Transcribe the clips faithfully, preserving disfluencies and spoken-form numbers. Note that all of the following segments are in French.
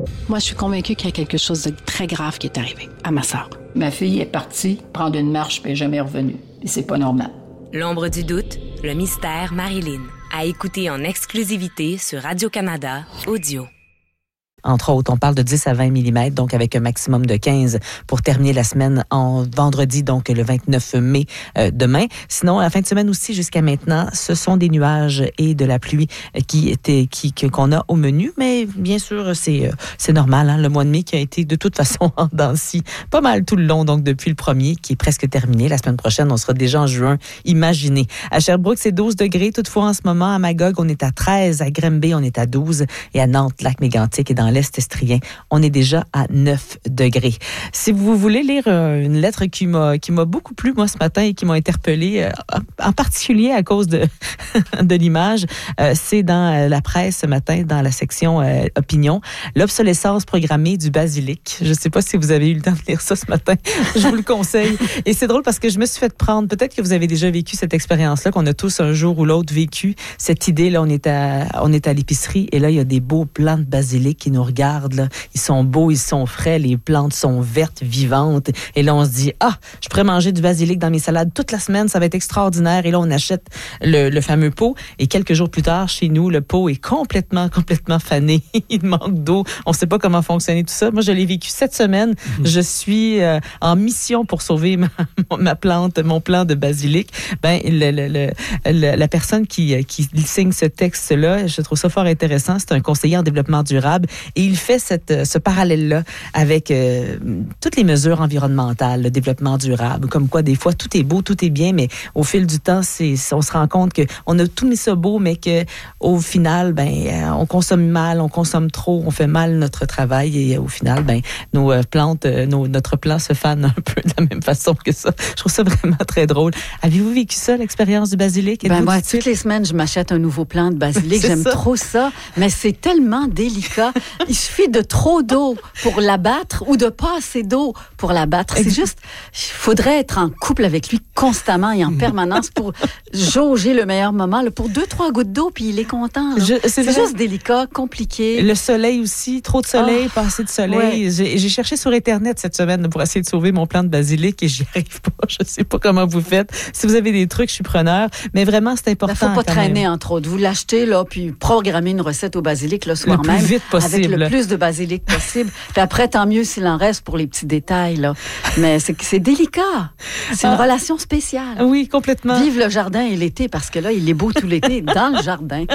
Moi, je suis convaincue qu'il y a quelque chose de très grave qui est arrivé à ma sœur. Ma fille est partie prendre une marche puis elle n'est jamais revenue. Et c'est pas normal. L'ombre du doute, le mystère Marilyn. À écouter en exclusivité sur Radio-Canada Audio. Entre autres, on parle de dix à vingt millimètres, donc avec un maximum de quinze pour terminer la semaine en vendredi, donc le vingt-neuf mai euh, demain. Sinon, à la fin de semaine aussi, jusqu'à maintenant, ce sont des nuages et de la pluie qui étaient, qui, qu'on a au menu. Mais bien sûr, c'est, c'est normal, hein, le mois de mai qui a été de toute façon en dents de scie pas mal tout le long, donc depuis le premier, qui est presque terminé. La semaine prochaine, on sera déjà en juin. Imaginez. À Sherbrooke, c'est douze degrés. Toutefois, en ce moment, à Magog, on est à treize. À Granby, on est à douze. Et à Nantes, Lac-Mégantic et dans l'Est estrien, on est déjà à neuf degrés. Si vous voulez lire euh, une lettre qui m'a, qui m'a beaucoup plu, moi, ce matin, et qui m'a interpellée, euh, en particulier à cause de, de l'image, euh, c'est dans la presse ce matin, dans la section euh, opinion, l'obsolescence programmée du basilic. Je ne sais pas si vous avez eu le temps de lire ça ce matin. Je vous le conseille. Et c'est drôle parce que je me suis fait prendre, peut-être que vous avez déjà vécu cette expérience-là, qu'on a tous un jour ou l'autre vécu, cette idée-là, on est à, on est à l'épicerie, et là, il y a des beaux plants de basilic qui nous regardent. Là. Ils sont beaux, ils sont frais, les plantes sont vertes, vivantes. Et là, on se dit, ah, je pourrais manger du basilic dans mes salades toute la semaine, ça va être extraordinaire. Et là, on achète le, le fameux pot. Et quelques jours plus tard, chez nous, le pot est complètement, complètement fané. Il manque d'eau. On ne sait pas comment fonctionner tout ça. Moi, je l'ai vécu cette semaine. Mm-hmm. Je suis euh, en mission pour sauver ma, ma plante, mon plant de basilic. Ben, le, le, le, le, la personne qui, qui signe ce texte-là, je trouve ça fort intéressant. C'est un conseiller en développement durable. Et il fait cette, ce parallèle-là avec euh, toutes les mesures environnementales, le développement durable, comme quoi des fois tout est beau, tout est bien, mais au fil du temps, c'est, on se rend compte qu'on a tout mis ça beau, mais qu'au final, ben, euh, on consomme mal, on consomme trop, on fait mal notre travail et euh, au final, ben, nos euh, plantes, euh, nos, notre plant se fane un peu de la même façon que ça. Je trouve ça vraiment très drôle. Avez-vous vécu ça, l'expérience du basilic? Ben moi, toutes les semaines, je m'achète un nouveau plant de basilic. J'aime ça. trop ça, mais c'est tellement délicat. Il suffit de trop d'eau pour l'abattre ou de pas assez d'eau pour l'abattre. C'est juste, il faudrait être en couple avec lui constamment et en permanence pour jauger le meilleur moment. Là, pour deux, trois gouttes d'eau, puis il est content. Je, c'est c'est juste délicat, compliqué. Le soleil aussi, trop de soleil, oh, pas assez de soleil. Ouais. J'ai, j'ai cherché sur Internet cette semaine pour essayer de sauver mon plant de basilic et j'y arrive pas. Je sais pas comment vous faites. Si vous avez des trucs, je suis preneur. Mais vraiment, c'est important. Il ne faut pas traîner, même. entre autres. Vous l'achetez, là, puis programmer une recette au basilic le soir le même. Le plus vite possible. Avec le plus de basilic possible. Puis après, tant mieux s'il en reste pour les petits détails, là. Mais c'est, c'est délicat. C'est une ah. relation spéciale. Oui, complètement. Vive le jardin et l'été, parce que là, il est beau tout l'été dans le jardin.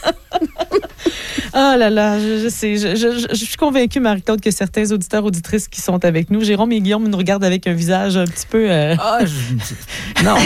Ah là là, je, je sais, je, je, je suis convaincue, Marie-Claude, que certains auditeurs, auditrices qui sont avec nous, Jérôme et Guillaume nous regardent avec un visage un petit peu... Euh... Ah, je... non,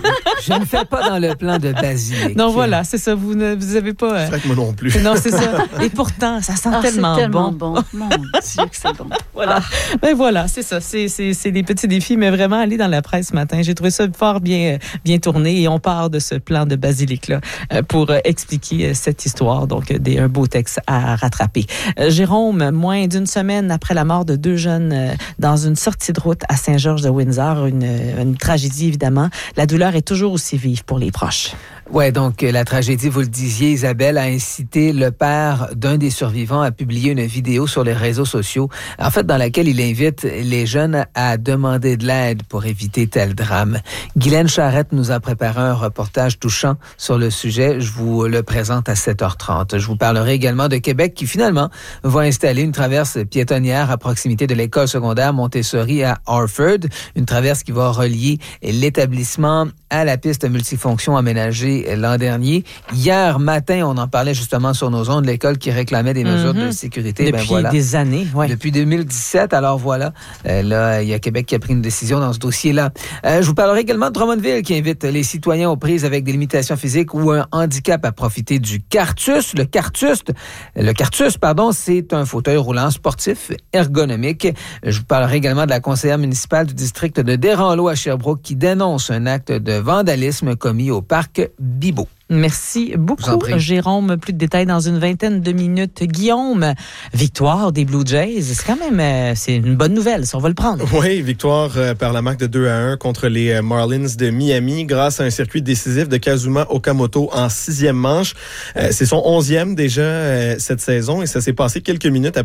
je ne fais pas dans le plan de basilic. Non, voilà, c'est ça, vous ne vous avez pas... Euh... C'est vrai que moi non plus. Non, c'est ça. Et pourtant, ça sent ah, tellement, c'est tellement bon. bon. Mon Dieu que c'est bon. Voilà, ah. ben voilà, c'est ça, c'est, c'est, c'est des petits défis, mais vraiment, aller dans la presse ce matin, j'ai trouvé ça fort bien, bien tourné et on part de ce plan de basilic-là pour expliquer cette histoire, donc des, un beau texte à rattraper. Euh, Jérôme, moins d'une semaine après la mort de deux jeunes euh, dans une sortie de route à Saint-Georges-de-Windsor, une, une tragédie évidemment. La douleur est toujours aussi vive pour les proches. Ouais, donc la tragédie, vous le disiez, Isabelle, a incité le père d'un des survivants à publier une vidéo sur les réseaux sociaux, en fait, dans laquelle il invite les jeunes à demander de l'aide pour éviter tel drame. Guylaine Charrette nous a préparé un reportage touchant sur le sujet. Je vous le présente à sept heures trente. Je vous parlerai également de Québec qui, finalement, va installer une traverse piétonnière à proximité de l'école secondaire Montessori à Orford, une traverse qui va relier l'établissement à la piste multifonction aménagée l'an dernier. Hier matin, on en parlait justement sur nos ondes, l'école qui réclamait des mesures mm-hmm. de sécurité. Depuis ben voilà. des années, oui. Depuis deux mille dix-sept, alors voilà. Euh, là, il y a Québec qui a pris une décision dans ce dossier-là. Euh, je vous parlerai également de Drummondville qui invite les citoyens aux prises avec des limitations physiques ou un handicap à profiter du Cartus. Le Cartus, le Cartus, pardon, c'est un fauteuil roulant sportif ergonomique. Je vous parlerai également de la conseillère municipale du district de Desranleau à Sherbrooke qui dénonce un acte de vandalisme commis au parc Bibeau. Merci beaucoup, Jérôme. Plus de détails dans une vingtaine de minutes. Guillaume, victoire des Blue Jays. C'est quand même euh, c'est une bonne nouvelle, ça, on va le prendre. Oui, victoire euh, par la marque de deux à un contre les euh, Marlins de Miami grâce à un circuit décisif de Kazuma Okamoto en sixième manche. Euh, c'est son onzième déjà euh, cette saison et ça s'est passé quelques minutes après